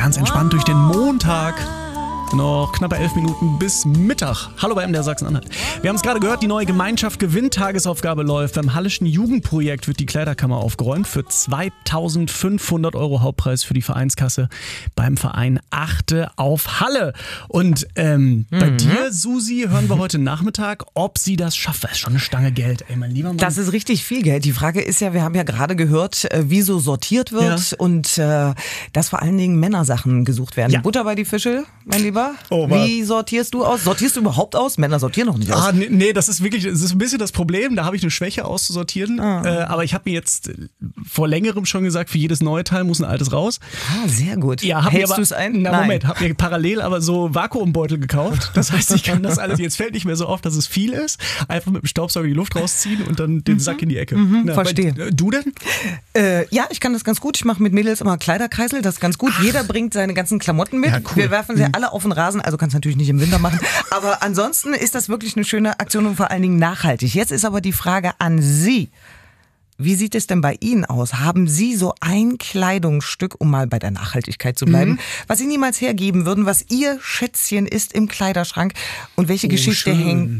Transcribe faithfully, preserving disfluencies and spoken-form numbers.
Ganz entspannt durch den Montag. Noch knappe elf Minuten bis Mittag. Hallo bei M D R Sachsen-Anhalt. Wir haben es gerade gehört, die neue Gemeinschaft gewinnt Tagesaufgabe läuft. Beim Hallischen Jugendprojekt wird die Kleiderkammer aufgeräumt für zweitausendfünfhundert Euro Hauptpreis für die Vereinskasse beim Verein Achte auf Halle. Und ähm, mhm. bei dir, Susi, hören wir heute Nachmittag, ob sie das schafft. Das ist schon eine Stange Geld, ey, mein lieber Mann. Das ist richtig viel Geld. Die Frage ist ja, wir haben ja gerade gehört, wie so sortiert wird ja. und äh, dass vor allen Dingen Männersachen gesucht werden. Ja. Butter bei die Fische, mein Lieber. Oh, wie sortierst du aus? Sortierst du überhaupt aus? Männer sortieren noch nicht aus. Ah, nee, nee, das ist wirklich, das ist ein bisschen das Problem. Da habe ich eine Schwäche auszusortieren. Ah. Äh, aber ich habe mir jetzt vor längerem schon gesagt, für jedes neue Teil muss ein altes raus. Ah, sehr gut. Ja, hältst du es ein? Na, Nein. Moment, habe mir parallel aber so Vakuumbeutel gekauft. Das heißt, ich kann das alles, jetzt fällt nicht mehr so auf, dass es viel ist. Einfach mit dem Staubsauger die Luft rausziehen und dann den mhm. Sack in die Ecke. Mhm, Na, verstehe. Bei, du denn? Äh, ja, ich kann das ganz gut. Ich mache mit Mädels immer Kleiderkreisel, das ist ganz gut. Ach. Jeder bringt seine ganzen Klamotten mit. Ja, cool. Wir werfen sie mhm. alle auf den Rasen, also kannst natürlich nicht im Winter machen. Aber ansonsten ist das wirklich eine schöne Aktion und vor allen Dingen nachhaltig. Jetzt ist aber die Frage an Sie. Wie sieht es denn bei Ihnen aus? Haben Sie so ein Kleidungsstück, um mal bei der Nachhaltigkeit zu bleiben, mhm. was Sie niemals hergeben würden, was Ihr Schätzchen ist im Kleiderschrank und welche oh, Geschichte schön. hängt